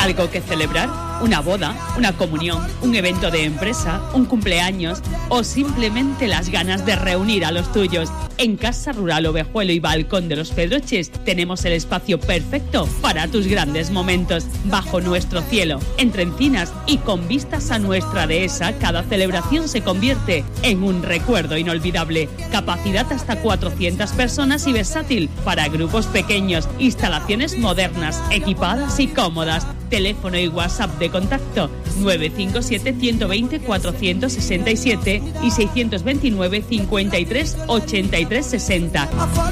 ¿Algo que celebrar? ¿Una boda? ¿Una comunión? ¿Un evento de empresa? ¿Un cumpleaños? ¿O simplemente las ganas de reunir a los tuyos? En Casa Rural Ovejuelo y Balcón de los Pedroches tenemos el espacio perfecto para tus grandes momentos. Bajo nuestro cielo, entre encinas y con vistas a nuestra dehesa, cada celebración se convierte en un recuerdo inolvidable. Capacidad hasta 400 personas y versátil para grupos pequeños. Instalaciones modernas, equipadas y cómodas. Teléfono y WhatsApp de contacto 957 120 467 y 629 53 83 60.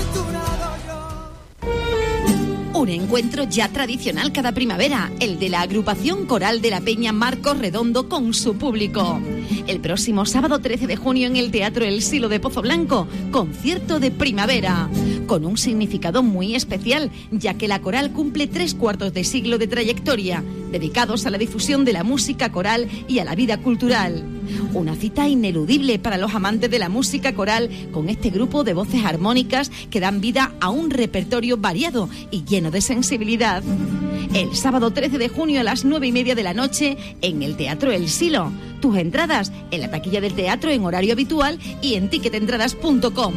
Un encuentro ya tradicional cada primavera, el de la agrupación coral de la Peña Marcos Redondo con su público. El próximo sábado 13 de junio en el Teatro El Silo de Pozo Blanco, concierto de primavera, con un significado muy especial, ya que la coral cumple 3/4 de siglo de trayectoria, dedicados a la difusión de la música coral y a la vida cultural. Una cita ineludible para los amantes de la música coral, con este grupo de voces armónicas que dan vida a un repertorio variado y lleno de sensibilidad. El sábado 13 de junio a las 9:30 de la noche en el Teatro El Silo. Tus entradas en la taquilla del teatro en horario habitual y en ticketentradas.com.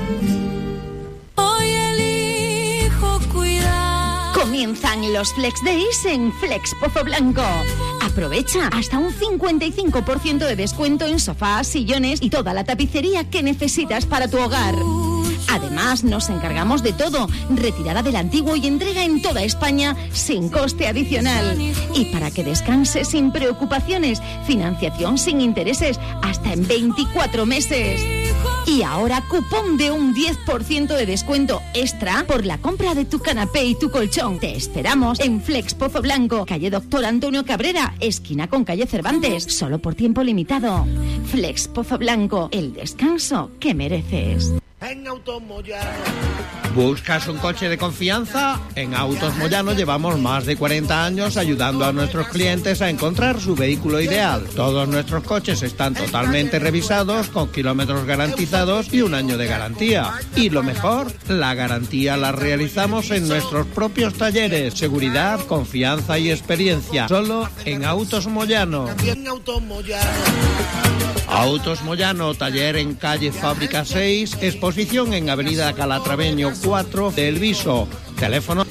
Hoy elijo cuidar. Comienzan los Flex Days en Flex Pozo Blanco. Aprovecha hasta un 55% de descuento en sofás, sillones y toda la tapicería que necesitas para tu hogar. Además, nos encargamos de todo, retirada del antiguo y entrega en toda España sin coste adicional. Y para que descanses sin preocupaciones, financiación sin intereses hasta en 24 meses. Y ahora cupón de un 10% de descuento extra por la compra de tu canapé y tu colchón. Te esperamos en Flex Pozo Blanco, calle Doctor Antonio Cabrera, esquina con calle Cervantes, solo por tiempo limitado. Flex Pozo Blanco, el descanso que mereces. En Autos Moyano. ¿Buscas un coche de confianza? En Autos Moyano llevamos más de 40 años ayudando a nuestros clientes a encontrar su vehículo ideal. Todos nuestros coches están totalmente revisados, con kilómetros garantizados y un año de garantía. Y lo mejor, la garantía la realizamos en nuestros propios talleres. Seguridad, confianza y experiencia. Solo en Autos Moyano. En Autos Moyano. Autos Moyano, taller en calle Fábrica 6, exposición en avenida Calatraveño 4 de El Viso. Teléfono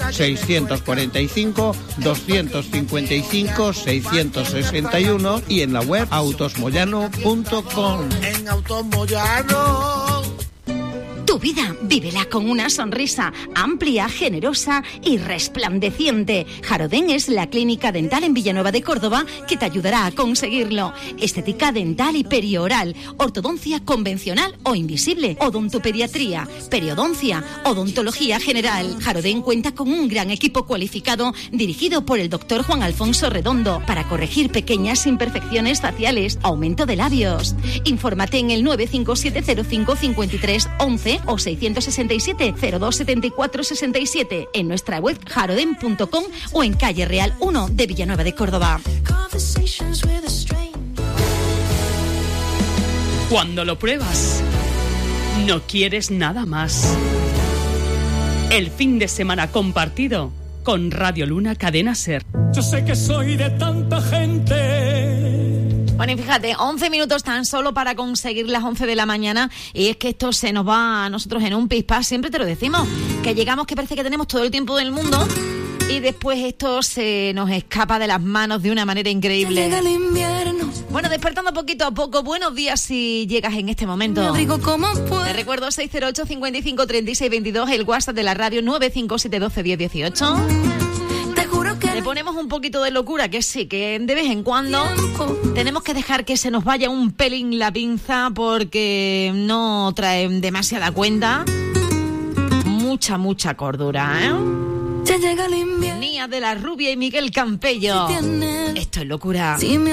645-255-661 y en la web autosmoyano.com. En Autos Moyano. Tu vida, vívela con una sonrisa amplia, generosa y resplandeciente. Jarodén es la clínica dental en Villanueva de Córdoba que te ayudará a conseguirlo. Estética dental y perioral, ortodoncia convencional o invisible, odontopediatría, periodoncia, odontología general. Jarodén cuenta con un gran equipo cualificado dirigido por el doctor Juan Alfonso Redondo para corregir pequeñas imperfecciones faciales, aumento de labios. Infórmate en el 957055311 o 667-0274-67 en nuestra web jarodén.com o en calle Real 1 de Villanueva de Córdoba. Cuando lo pruebas, no quieres nada más. El fin de semana compartido con Radio Luna Cadena Ser. Yo sé que soy de tanta gente. Bueno, y fíjate, 11 minutos tan solo para conseguir las 11 de la mañana, y es que esto se nos va a nosotros en un pispás, siempre te lo decimos, que llegamos que parece que tenemos todo el tiempo del mundo y después esto se nos escapa de las manos de una manera increíble. Llega el invierno. Bueno, despertando poquito a poco, buenos días si llegas en este momento. Me abrigo como puedo. Te recuerdo 608 55 36 22, el WhatsApp de la radio 957 12 10 18. Le ponemos un poquito de locura, que sí, que de vez en cuando tenemos que dejar que se nos vaya un pelín la pinza porque no trae demasiada cuenta. Mucha cordura, ¿eh? Ya llega el invierno. Nia de la Rubia y Miguel Campello. Si tienes, esto es locura. si me